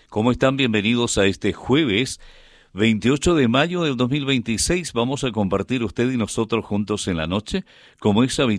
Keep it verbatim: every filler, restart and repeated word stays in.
¿Cómo están? Bienvenidos a este jueves veintiocho de mayo del dos mil veintiséis. Vamos a compartir usted y nosotros juntos en la noche, como es habitual.